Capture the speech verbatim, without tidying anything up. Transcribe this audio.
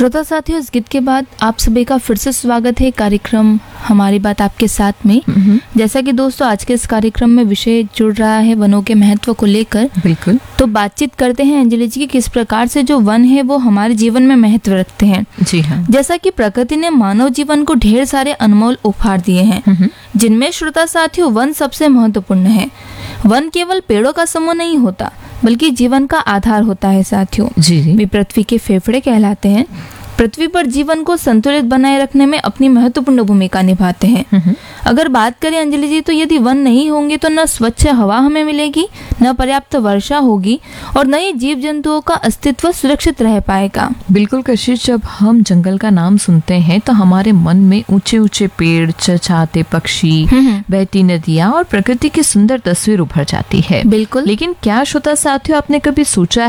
श्रोता साथियों, इस गीत के बाद आप सभी का फिर से स्वागत है कार्यक्रम हमारी बात आपके साथ में। जैसा कि दोस्तों आज के इस कार्यक्रम में विषय जुड़ रहा है वनों के महत्व को लेकर। बिल्कुल। तो बातचीत करते हैं अंजलि जी की किस प्रकार से जो वन है वो हमारे जीवन में महत्व रखते हैं। जी हाँ। जैसा कि प्रकृति ने मानव जीवन को ढेर सारे अनमोल उपहार दिए हैं, जिनमें श्रोता साथियों वन सबसे महत्वपूर्ण है। वन केवल पेड़ों का समूह नहीं होता बल्कि जीवन का आधार होता है साथियों। जी जी। वे पृथ्वी के फेफड़े कहलाते हैं। पृथ्वी पर जीवन को संतुलित बनाए रखने में अपनी महत्वपूर्ण भूमिका निभाते हैं। अगर बात करें अंजलि जी, तो यदि वन नहीं होंगे तो न स्वच्छ हवा हमें मिलेगी, न पर्याप्त वर्षा होगी और न ही जीव जंतुओं का अस्तित्व सुरक्षित रह पाएगा। बिल्कुल कशिश, जब हम जंगल का नाम सुनते हैं तो हमारे मन में ऊंचे ऊंचे पेड़, चहचहाते पक्षी, बहती नदियाँ और प्रकृति की सुंदर तस्वीर उभर जाती है। बिल्कुल। लेकिन क्या श्रोता साथियों, आपने कभी सोचा